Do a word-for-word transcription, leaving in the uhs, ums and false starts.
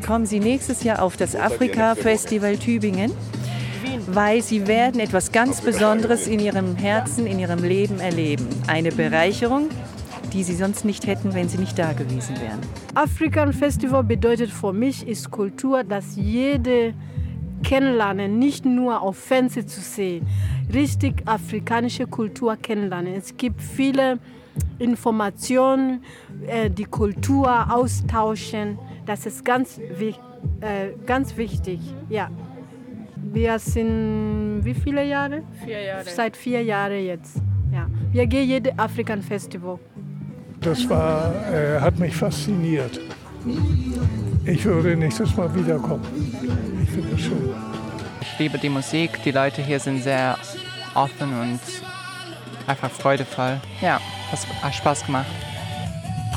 kommen Sie nächstes Jahr auf das Afrika-Festival Tübingen, weil Sie werden etwas ganz Besonderes in Ihrem Herzen, in Ihrem Leben erleben. Eine Bereicherung, die Sie sonst nicht hätten, wenn Sie nicht da gewesen wären. African Festival bedeutet für mich ist Kultur, dass jede kennenlernen, nicht nur auf Fernsehen zu sehen, richtig afrikanische Kultur kennenlernen. Es gibt viele Informationen, äh, die Kultur austauschen. Das ist ganz, äh, ganz wichtig. Ja. Wir sind wie viele Jahre? Vier Jahre. Seit vier Jahren jetzt. Ja. Wir gehen jedes African Festival. Das war, äh, hat mich fasziniert. Ich würde nächstes Mal wiederkommen. Ich finde das schön. Ich liebe die Musik. Die Leute hier sind sehr offen und einfach freudevoll. Ja, das hat Spaß gemacht.